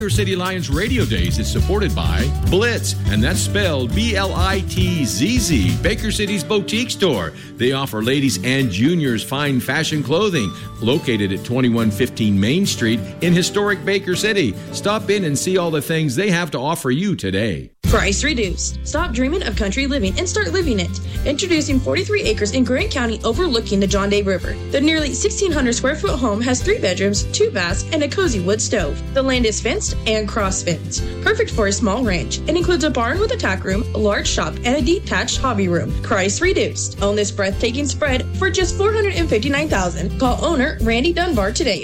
Baker City Lions Radio Days is supported by Blitz, and that's spelled B-L-I-T-Z-Z, Baker City's boutique store. They offer ladies and juniors fine fashion clothing, located at 2115 Main Street in historic Baker City. Stop in and see all the things they have to offer you today. Price reduced. Stop dreaming of country living and start living it. Introducing 43 acres in Grant County overlooking the John Day River. The nearly 1,600 square foot home has 3 bedrooms, 2 baths, and a cozy wood stove. The land is fenced and cross-fenced. Perfect for a small ranch. It includes a barn with a tack room, a large shop, and a detached hobby room. Price reduced. Own this breathtaking spread for just $459,000. Call owner Randy Dunbar today,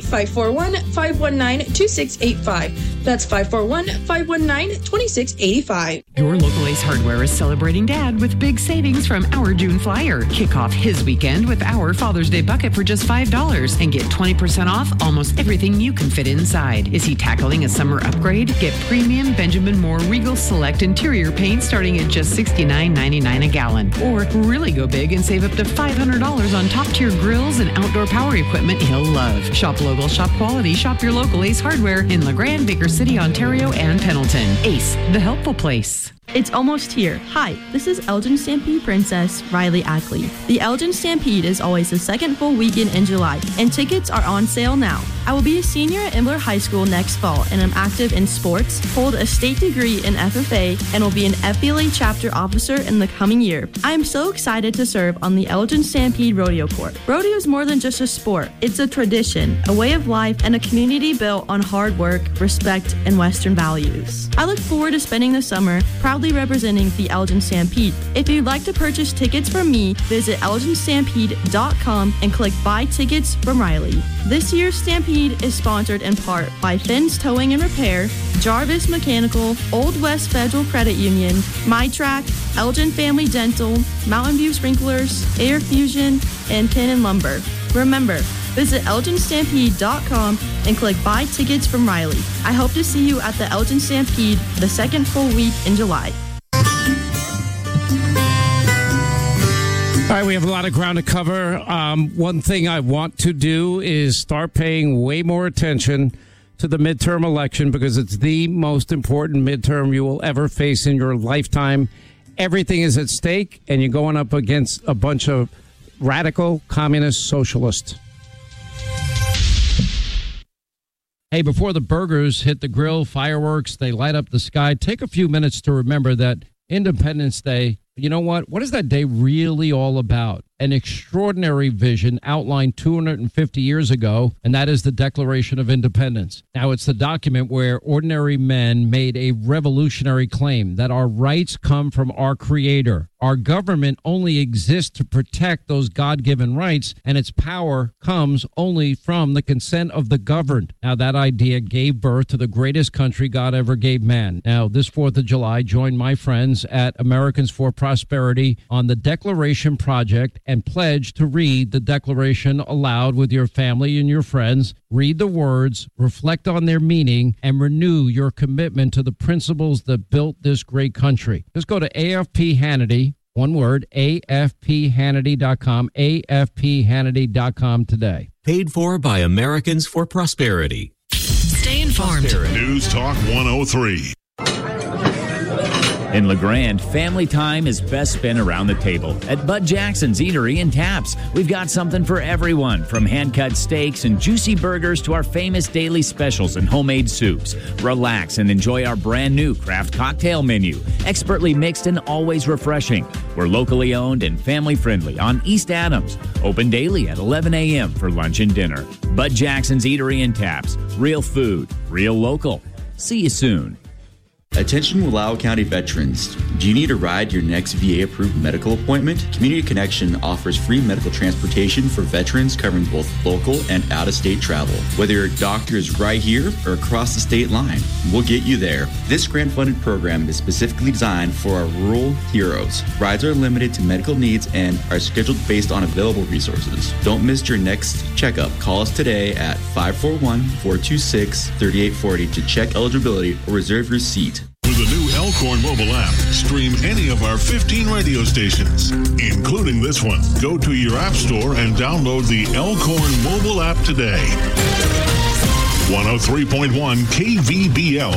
541-519-2685. That's 541-519-2685. Your local Ace Hardware is celebrating Dad with big savings from our June flyer. Kick off his weekend with our Father's Day bucket for just $5 and get 20% off almost everything you can fit inside. Is he tackling a summer upgrade? Get premium Benjamin Moore Regal Select interior paint starting at just $69.99 a gallon. Or really go big and save up to $500 on top-tier grills and outdoor power equipment he'll love. Shop local, shop quality, shop your local Ace Hardware in LeGrand, Baker City, Ontario, and Pendleton. Ace, the helpful place. It's almost here. Hi, this is Elgin Stampede Princess Riley Ackley. The Elgin Stampede is always the second full weekend in July, and tickets are on sale now. I will be a senior at Embler High School next fall, and I'm active in sports, hold a state degree in FFA, and will be an FBLA chapter officer in the coming year. I am so excited to serve on the Elgin Stampede Rodeo Court. Rodeo is more than just a sport. It's a tradition, a way of life, and a community built on hard work, respect, and Western values. I look forward to spending the summer proudly representing the Elgin Stampede. If you'd like to purchase tickets from me, visit elginstampede.com and click Buy Tickets from Riley. This year's Stampede is sponsored in part by Finn's Towing and Repair, Jarvis Mechanical, Old West Federal Credit Union, MyTrack, Elgin Family Dental, Mountain View Sprinklers, Air Fusion, and Pin and Lumber. Remember, visit elginstampede.com and click Buy Tickets from Riley. I hope to see you at the Elgin Stampede the second full week in July. All right, we have a lot of ground to cover. One thing I want to do is start paying way more attention to the midterm election because it's the most important midterm you will ever face in your lifetime. Everything is at stake, and you're going up against a bunch of radical communist socialists. Hey, before the burgers hit the grill, fireworks, they light up the sky, take a few minutes to remember that Independence Day, you know what? What is that day really all about? An extraordinary vision outlined 250 years ago, and that is the Declaration of Independence. Now, it's the document where ordinary men made a revolutionary claim that our rights come from our Creator. Our government only exists to protect those God-given rights, and its power comes only from the consent of the governed. Now, that idea gave birth to the greatest country God ever gave man. Now, this 4th of July, join my friends at Americans for Prosperity on the Declaration Project and pledge to read the Declaration aloud with your family and your friends. Read the words, reflect on their meaning, and renew your commitment to the principles that built this great country. Just go to AFP Hannity, one word, AFPHannity.com, AFPHannity.com today. Paid for by Americans for Prosperity. Stay informed. News Talk 103. In LeGrand, family time is best spent around the table. At Bud Jackson's Eatery and Taps, we've got something for everyone, from hand-cut steaks and juicy burgers to our famous daily specials and homemade soups. Relax and enjoy our brand-new craft cocktail menu, expertly mixed and always refreshing. We're locally owned and family-friendly on East Adams. Open daily at 11 a.m. for lunch and dinner. Bud Jackson's Eatery and Taps. Real food, real local. See you soon. Attention Wallowa County veterans. Do you need a ride to your next VA-approved medical appointment? Community Connection offers free medical transportation for veterans covering both local and out-of-state travel. Whether your doctor is right here or across the state line, we'll get you there. This grant-funded program is specifically designed for our rural heroes. Rides are limited to medical needs and are scheduled based on available resources. Don't miss your next checkup. Call us today at 541-426-3840 to check eligibility or reserve your seat. With the new Elkhorn mobile app, stream any of our 15 radio stations, including this one. Go to your app store and download the Elkhorn mobile app today. 103.1 KVBL.